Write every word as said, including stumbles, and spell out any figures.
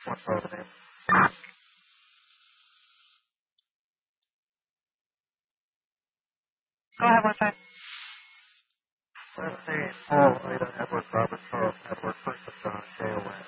What's the name? Go ahead, one time. Let's see. Paul, Ida, Edward, Robert, Charles, Edward, Person, John, J O N.